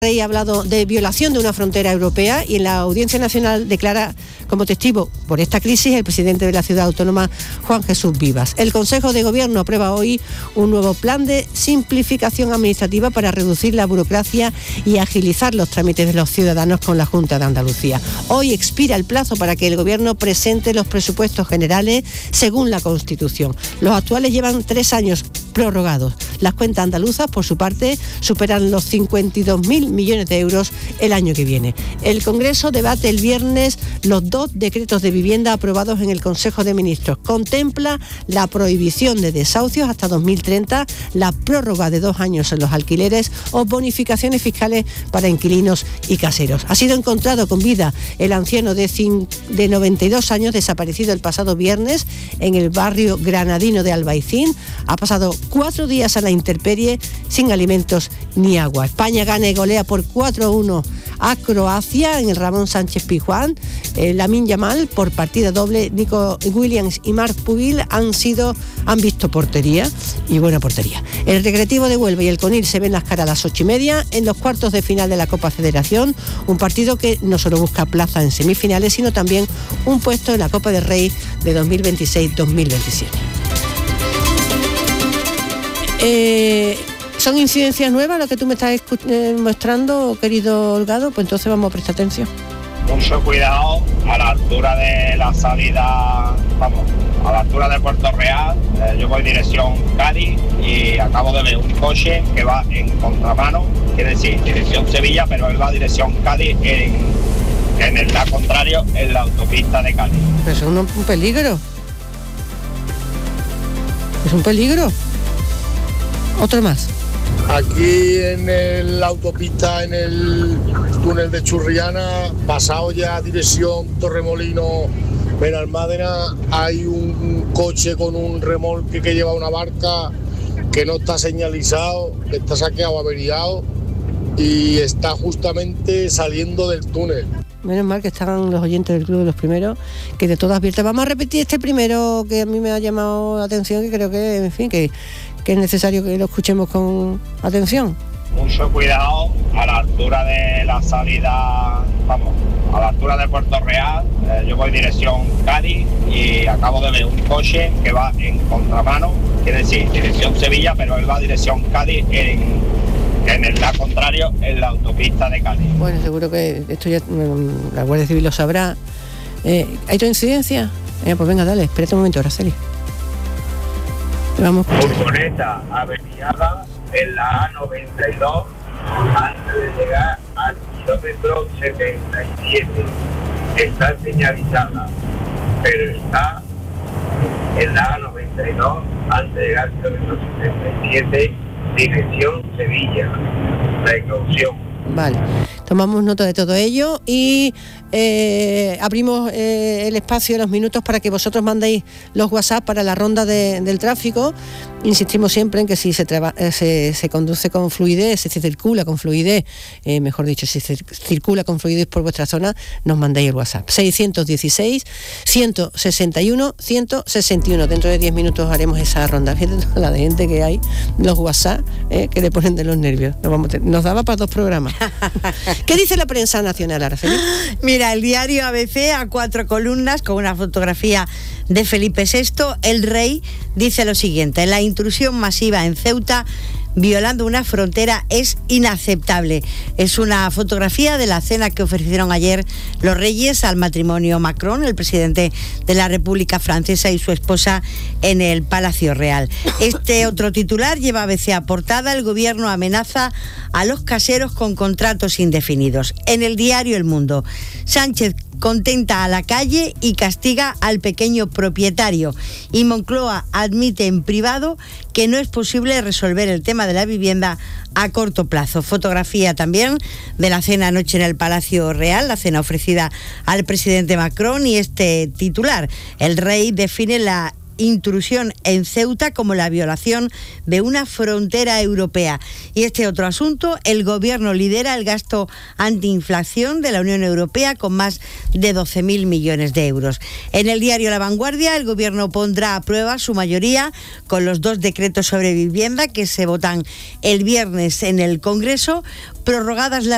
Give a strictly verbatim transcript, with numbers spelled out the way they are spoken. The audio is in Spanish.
Rey ha hablado de violación de una frontera europea y en la Audiencia Nacional declara como testigo por esta crisis el presidente de la ciudad autónoma, Juan Jesús Vivas. El Consejo de Gobierno aprueba hoy un nuevo plan de simplificación administrativa para reducir la burocracia y agilizar los trámites de los ciudadanos con la Junta de Andalucía. Hoy expira el plazo para que el Gobierno presente los presupuestos generales según la Constitución. Los actuales llevan tres años prorrogados. Las cuentas andaluzas, por su parte, superan los cincuenta y dos mil millones de euros el año que viene. El Congreso debate el viernes los dos decretos de vivienda aprobados en el Consejo de Ministros. Contempla la prohibición de desahucios hasta dos mil treinta, la prórroga de dos años en los alquileres o bonificaciones fiscales para inquilinos y caseros. Ha sido encontrado con vida el anciano de, cin- de noventa y dos años desaparecido el pasado viernes en el barrio granadino de Albaicín. Ha pasado cuatro días a la intemperie sin alimentos ni agua. España gana y golea por cuatro a uno a Croacia en el Ramón Sánchez Pizjuán. Eh, Lamine Yamal por partida doble, Nico Williams y Marc Pubil han sido han visto portería y buena portería. El Recreativo de Huelva y el Conil se ven las caras a las ocho y media en los cuartos de final de la Copa Federación, un partido que no solo busca plaza en semifinales sino también un puesto en la Copa del Rey de dos mil veintiséis dos mil veintisiete. Eh, ¿Son incidencias nuevas lo que tú me estás escu- eh, mostrando, querido Holgado? Pues entonces vamos a prestar atención. Mucho cuidado a la altura de la salida, vamos, a la altura de Puerto Real. Eh, yo voy dirección Cádiz y acabo de ver un coche que va en contramano, quiere decir dirección Sevilla, pero él va dirección Cádiz en, en el lado contrario, en la autopista de Cádiz. Pero eso es un, un peligro. Es un peligro. Otro más. Aquí en el- la autopista, en el túnel de Churriana, pasado ya dirección Torremolino, Benalmádena, hay un coche con un remolque que lleva una barca que no está señalizado, que está saqueado, averiado y está justamente saliendo del túnel. Menos mal que están los oyentes del Club de los Primeros, que de todo advierte. Vamos a repetir este primero que a mí me ha llamado la atención, que creo que, en fin, que, que es necesario que lo escuchemos con atención. Mucho cuidado a la altura de la salida, vamos, a la altura de Puerto Real. Eh, yo voy dirección Cádiz y acabo de ver un coche que va en contramano, quiere decir dirección Sevilla, pero él va dirección Cádiz en, en el lado contrario, en la autopista de Cádiz. Bueno, seguro que esto ya mm, la Guardia Civil lo sabrá. Eh, ¿Hay otra incidencia? Eh, pues venga, dale, espérate un momento, Araceli. Vamos. Furgoneta averiada en la A noventa y dos antes de llegar al kilómetro setenta y siete. Está señalizada, pero está en la A noventa y dos antes de llegar al kilómetro setenta y siete, dirección Sevilla. Precaución. Vale, tomamos nota de todo ello y eh, abrimos eh, el espacio, los minutos para que vosotros mandéis los WhatsApp para la ronda de, del tráfico. Insistimos siempre en que si se, traba, eh, se, se conduce con fluidez, si se circula con fluidez, eh, mejor dicho, si se circula con fluidez por vuestra zona, nos mandéis el WhatsApp. seiscientos dieciséis, ciento sesenta y uno, ciento sesenta y uno. Dentro de diez minutos haremos esa ronda. Fíjate toda la de gente que hay, los WhatsApp, eh, que le ponen de los nervios. Nos, vamos a tener, nos daba para dos programas. ¿Qué dice la prensa nacional, Araceli? Mira, el diario A B C a cuatro columnas con una fotografía de Felipe sexto. El rey dice lo siguiente: la intrusión masiva en Ceuta violando una frontera es inaceptable. Es una fotografía de la cena que ofrecieron ayer los reyes al matrimonio Macron, el presidente de la República Francesa, y su esposa en el Palacio Real. Este otro titular lleva A B C a portada: el gobierno amenaza a los caseros con contratos indefinidos. En el diario El Mundo, Sánchez contenta a la calle y castiga al pequeño propietario. Y Moncloa admite en privado que no es posible resolver el tema de la vivienda a corto plazo. Fotografía también de la cena anoche en el Palacio Real, la cena ofrecida al presidente Macron, y este titular: el rey define la intrusión en Ceuta como la violación de una frontera europea. Y este otro asunto: el gobierno lidera el gasto antiinflación de la Unión Europea con más de doce mil millones de euros. En el diario La Vanguardia, el gobierno pondrá a prueba su mayoría con los dos decretos sobre vivienda que se votan el viernes en el Congreso, prorrogadas las